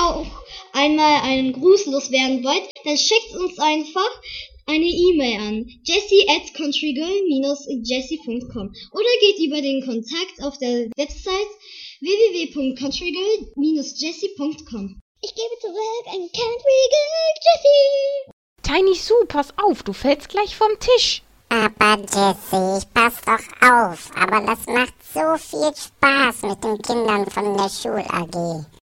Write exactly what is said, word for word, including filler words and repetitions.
auch einmal einen Gruß loswerden wollt, dann schickt uns einfach eine E-Mail an jessie at countrygirl dash jessie punkt com oder geht über den Kontakt auf der Website w w w punkt countrygirl dash jessie punkt com. Ich gebe zurück an Countrygirl Jessie. Tiny Sue, pass auf, du fällst gleich vom Tisch. Aber Jessie, ich pass doch auf, aber das macht so viel Spaß mit den Kindern von der Schul-A G.